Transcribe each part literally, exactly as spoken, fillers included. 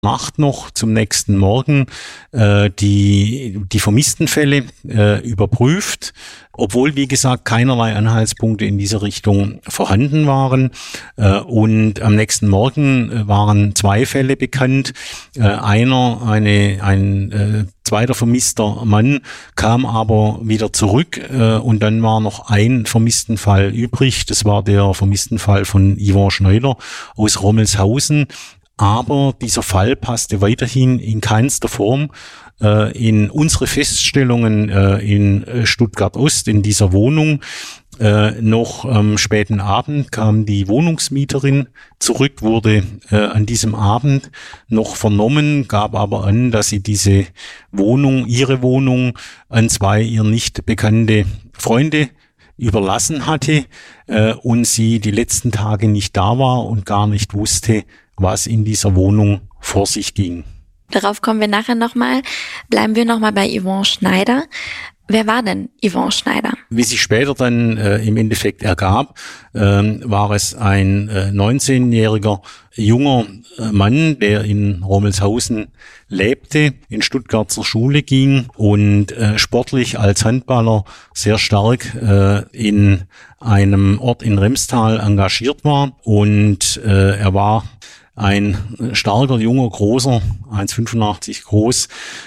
Nacht noch zum nächsten Morgen äh, die die vermissten Fälle äh, überprüft, obwohl, wie gesagt, keinerlei Anhaltspunkte in dieser Richtung vorhanden waren. Äh, und am nächsten Morgen waren zwei Fälle bekannt. Äh, einer, eine ein äh, zweiter vermisster Mann, kam aber wieder zurück äh, und dann war noch ein vermissten Fall übrig. Das war der vermissten Fall von Yvonne Schneider aus Rommelshausen. Aber dieser Fall passte weiterhin in keinster Form äh, in unsere Feststellungen äh, in Stuttgart-Ost, in dieser Wohnung. Äh, noch am späten Abend kam die Wohnungsmieterin zurück, wurde äh, an diesem Abend noch vernommen, gab aber an, dass sie diese Wohnung, ihre Wohnung, an zwei ihr nicht bekannte Freunde überlassen hatte äh, und sie die letzten Tage nicht da war und gar nicht wusste, was in dieser Wohnung vor sich ging. Darauf kommen wir nachher nochmal. Bleiben wir nochmal bei Yvonne Schneider. Wer war denn Yvonne Schneider? Wie sich später dann äh, im Endeffekt ergab, äh, war es ein äh, neunzehnjähriger junger äh, Mann, der in Rommelshausen lebte, in Stuttgart zur Schule ging und äh, sportlich als Handballer sehr stark äh, in einem Ort in Remstal engagiert war. Und äh, er war ein starker, junger, großer, eins Komma fünfundachtzig groß,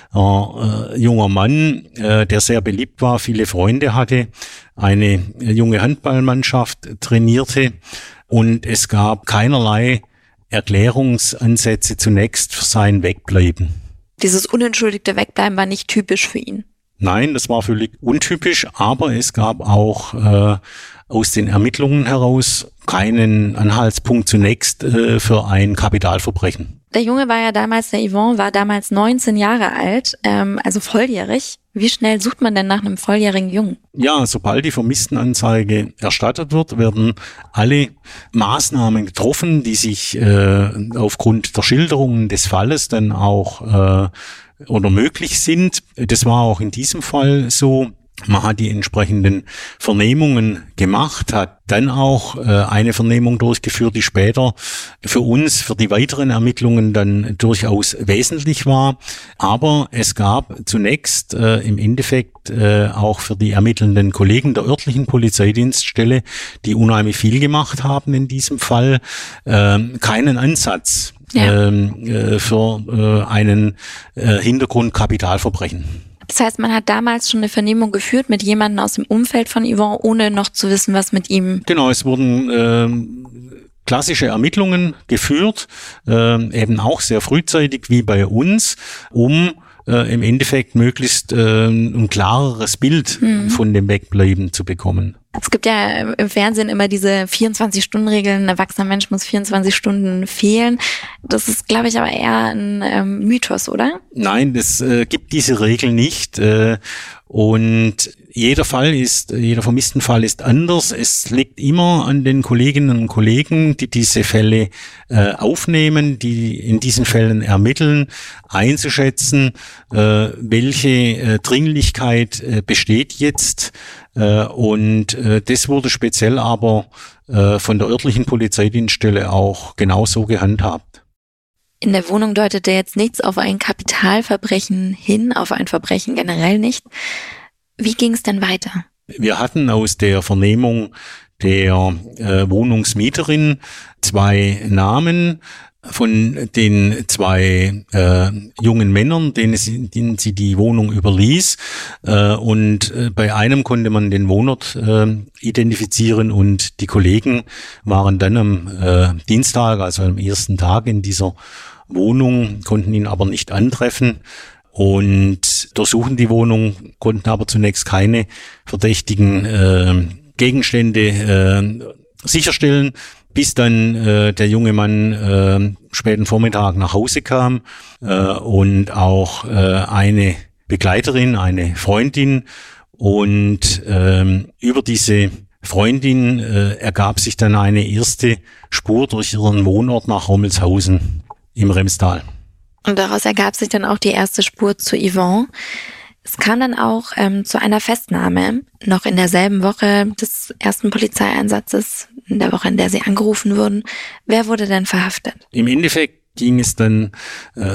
äh, junger Mann, äh, der sehr beliebt war, viele Freunde hatte, eine junge Handballmannschaft trainierte und es gab keinerlei Erklärungsansätze zunächst für sein Wegbleiben. Dieses unentschuldigte Wegbleiben war nicht typisch für ihn? Nein, das war völlig untypisch, aber es gab auch äh, aus den Ermittlungen heraus keinen Anhaltspunkt zunächst äh, für ein Kapitalverbrechen. Der Junge war ja damals, der Yvonne war damals neunzehn Jahre alt, ähm, also volljährig. Wie schnell sucht man denn nach einem volljährigen Jungen? Ja, sobald die Vermisstenanzeige erstattet wird, werden alle Maßnahmen getroffen, die sich äh, aufgrund der Schilderungen des Falles dann auch äh, oder möglich sind. Das war auch in diesem Fall so. Man hat die entsprechenden Vernehmungen gemacht, hat dann auch äh, eine Vernehmung durchgeführt, die später für uns, für die weiteren Ermittlungen dann durchaus wesentlich war. Aber es gab zunächst äh, im Endeffekt äh, auch für die ermittelnden Kollegen der örtlichen Polizeidienststelle, die unheimlich viel gemacht haben in diesem Fall, äh, keinen Ansatz ja. äh, für äh, einen äh, Hintergrund Kapitalverbrechen. Das heißt, man hat damals schon eine Vernehmung geführt mit jemandem aus dem Umfeld von Yvonne, ohne noch zu wissen, was mit ihm... Genau, es wurden äh, klassische Ermittlungen geführt, äh, eben auch sehr frühzeitig wie bei uns, um äh, im Endeffekt möglichst äh, ein klareres Bild mhm. von dem Wegbleiben zu bekommen. Es gibt ja im Fernsehen immer diese vierundzwanzig-Stunden-Regeln, ein erwachsener Mensch muss vierundzwanzig Stunden fehlen. Das ist, glaube ich, aber eher ein ähm, Mythos, oder? Nein, das äh, gibt diese Regel nicht. Äh, und jeder Fall ist, jeder vermissten Fall ist anders. Es liegt immer an den Kolleginnen und Kollegen, die diese Fälle äh, aufnehmen, die in diesen Fällen ermitteln, einzuschätzen, äh, welche äh, Dringlichkeit äh, besteht jetzt. Äh, und äh, das wurde speziell aber äh, von der örtlichen Polizeidienststelle auch genauso gehandhabt. In der Wohnung deutete jetzt nichts auf ein Kapitalverbrechen hin, auf ein Verbrechen generell nicht. Wie ging es denn weiter? Wir hatten aus der Vernehmung der äh, Wohnungsmieterin zwei Namen von den zwei äh, jungen Männern, denen sie, denen sie die Wohnung überließ. Äh, und äh, bei einem konnte man den Wohnort äh, identifizieren und die Kollegen waren dann am äh, Dienstag, also am ersten Tag in dieser Wohnung, konnten ihn aber nicht antreffen und durchsuchen die Wohnung, konnten aber zunächst keine verdächtigen äh, Gegenstände äh, sicherstellen, bis dann äh, der junge Mann äh, späten Vormittag nach Hause kam äh, und auch äh, eine Begleiterin, eine Freundin und äh, über diese Freundin äh, ergab sich dann eine erste Spur durch ihren Wohnort nach Rommelshausen im Remstal. Und daraus ergab sich dann auch die erste Spur zu Yvonne. Es kam dann auch ähm, zu einer Festnahme, noch in derselben Woche des ersten Polizeieinsatzes, in der Woche, in der sie angerufen wurden. Wer wurde denn verhaftet? Im Endeffekt ging es dann äh,